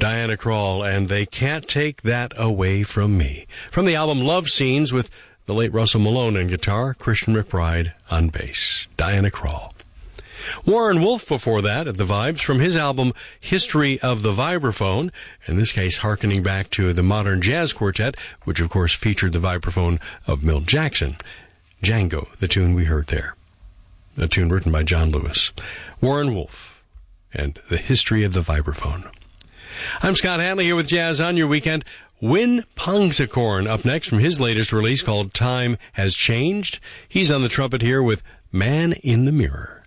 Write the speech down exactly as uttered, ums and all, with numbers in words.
Diana Krall, and They Can't Take That Away From Me. From the album Love Scenes with the late Russell Malone on guitar, Christian McBride on bass. Diana Krall. Warren Wolf before that at the Vibes from his album History of the Vibraphone, in this case hearkening back to the Modern Jazz Quartet, which of course featured the vibraphone of Milt Jackson. Django, the tune we heard there. A tune written by John Lewis. Warren Wolf and the History of the Vibraphone. I'm Scott Hanley here with Jazz on Your Weekend. Win Pongsakorn up next from his latest release called Time Has Changed. He's on the trumpet here with Man in the Mirror.